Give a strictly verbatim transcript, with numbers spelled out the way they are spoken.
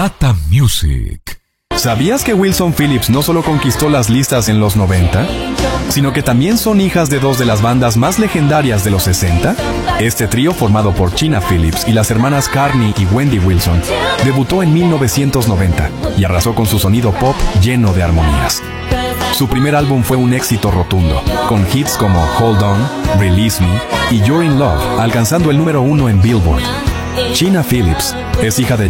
Posdata Music. ¿Sabías que Wilson Phillips no solo conquistó las listas en los noventa, sino que también son hijas de dos de las bandas más legendarias de los sesenta? Este trío, formado por Chynna Phillips y las hermanas Carnie y Wendy Wilson, debutó en mil novecientos noventa y arrasó con su sonido pop lleno de armonías. Su primer álbum fue un éxito rotundo, con hits como Hold On, Release Me y You're in Love, alcanzando el número uno en Billboard. Chynna Phillips es hija de